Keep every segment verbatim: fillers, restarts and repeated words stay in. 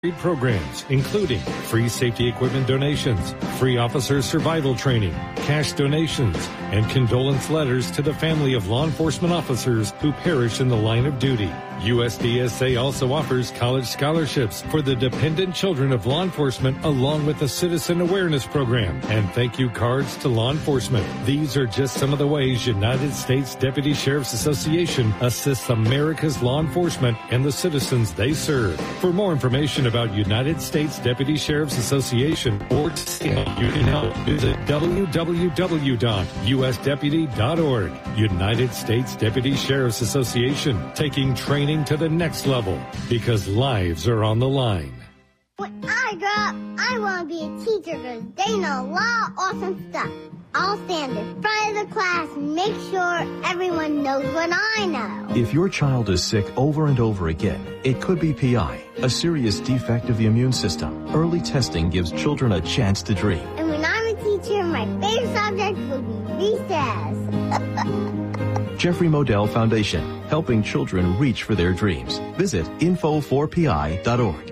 programs, including free safety equipment donations, free officer survival training, cash donations, and condolence letters to the family of law enforcement officers who perish in the line of duty. U S D S A also offers college scholarships for the dependent children of law enforcement, along with a citizen awareness program and thank you cards to law enforcement. These are just some of the ways United States Deputy Sheriff's Association assists America's law enforcement and the citizens they serve. For more information about United States Deputy Sheriff's Association or to see how you can help, visit w w w dot u s deputy dot org. United States Deputy Sheriff's Association, taking training to the next level because lives are on the line. When I grow up, I want to be a teacher because they know a lot of awesome stuff. I'll stand in front of the class and make sure everyone knows what I know. If your child is sick over and over again, it could be P I, a serious defect of the immune system. Early testing gives children a chance to dream. And when I'm a teacher, my favorite subject will be recess. Jeffrey Modell Foundation, helping children reach for their dreams. Visit info four p i dot org.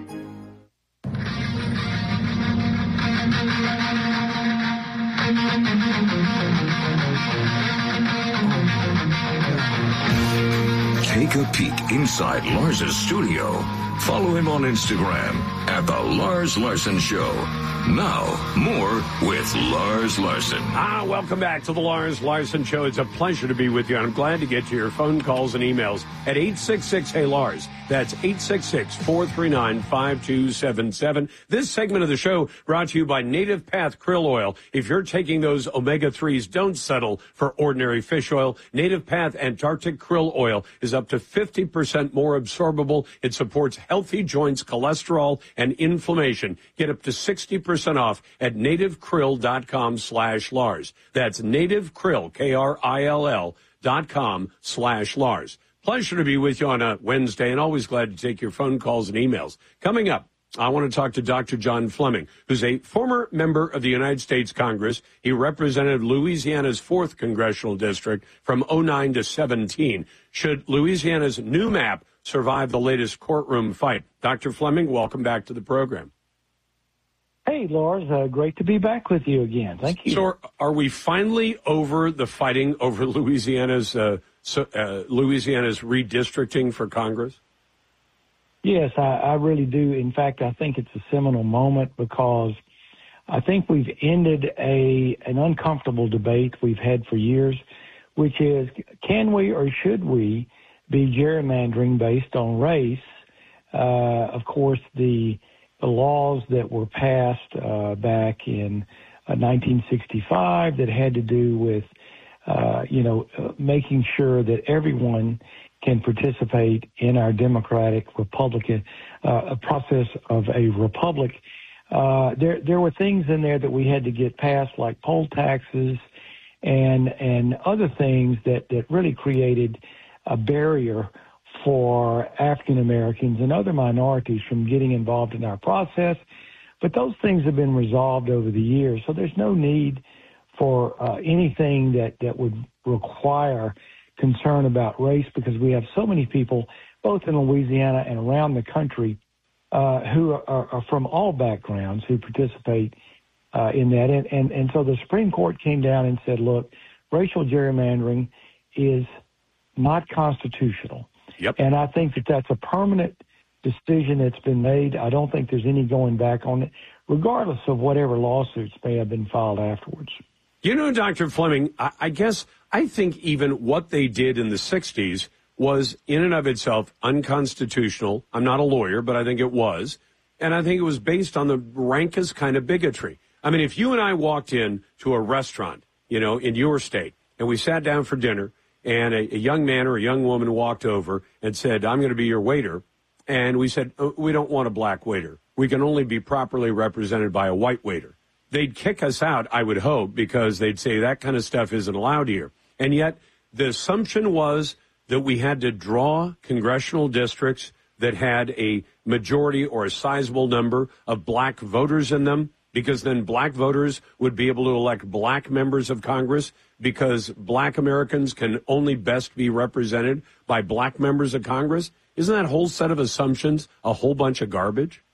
Take a peek inside Lars's studio. Follow him on Instagram at The Lars Larson Show. Now, more with Lars Larson. Ah, welcome back to The Lars Larson Show. It's a pleasure to be with you, and I'm glad to get to your phone calls and emails at eight six six, hey Lars. That's eight six six, four three nine, five two seven seven. This segment of the show brought to you by Native Path Krill Oil. If you're taking those omega threes, don't settle for ordinary fish oil. Native Path Antarctic Krill Oil is up to fifty percent more absorbable. It supports healthy joints, cholesterol, and inflammation. Get up to sixty percent off at nativekrill.com slash Lars. That's nativekrill, K R I L L dot com slash Lars. Pleasure to be with you on a Wednesday, and always glad to take your phone calls and emails. Coming up, I want to talk to Doctor John Fleming, who's a former member of the United States Congress. He represented Louisiana's fourth Congressional District from oh nine to seventeen. Should Louisiana's new map survive the latest courtroom fight? Doctor Fleming, welcome back to the program. Hey, Lars, uh, great to be back with you again. Thank you. So are we finally over the fighting over Louisiana's uh, so, uh, Louisiana's redistricting for Congress? Yes, I, I really do. In fact, I think it's a seminal moment because I think we've ended a an uncomfortable debate we've had for years, which is, can we or should we be gerrymandering based on race? Uh, of course, the the laws that were passed uh, back in uh, nineteen sixty-five that had to do with, uh, you know, uh, making sure that everyone can participate in our democratic Republican uh, process of a republic. Uh, there, there were things in there that we had to get passed, like poll taxes and and other things that, that really created a barrier for African Americans and other minorities from getting involved in our process. But those things have been resolved over the years, so there's no need for uh, anything that, that would require concern about race, because we have so many people, both in Louisiana and around the country, uh, who are, are from all backgrounds who participate uh, in that. And, and, and so the Supreme Court came down and said, look, racial gerrymandering is not constitutional. Yep. And I think that that's a permanent decision that's been made. I don't think there's any going back on it, regardless of whatever lawsuits may have been filed afterwards. You know, Doctor Fleming, I, I guess I think even what they did in the sixties was in and of itself unconstitutional. I'm not a lawyer, but I think it was. And I think it was based on the rankest kind of bigotry. I mean, if you and I walked in to a restaurant, you know, in your state, and we sat down for dinner, and a, a young man or a young woman walked over and said, I'm going to be your waiter. And we said, oh, we don't want a black waiter. We can only be properly represented by a white waiter. They'd kick us out, I would hope, because they'd say that kind of stuff isn't allowed here. And yet the assumption was that we had to draw congressional districts that had a majority or a sizable number of black voters in them, because then black voters would be able to elect black members of Congress, because black Americans can only best be represented by black members of Congress. Isn't that whole set of assumptions a whole bunch of garbage?